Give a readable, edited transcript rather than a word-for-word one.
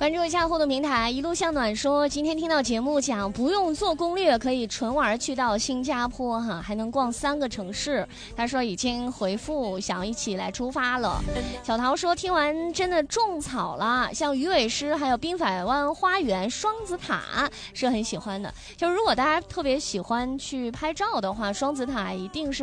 关注一下互动平台，一路向暖说，今天听到节目讲不用做攻略，可以纯玩去到新加坡哈，还能逛3个城市。他说已经回复，想要一起来出发了。小桃说听完真的种草了，像鱼尾狮还有滨海湾花园、双子塔是很喜欢的。就如果大家特别喜欢去拍照的话，双子塔一定是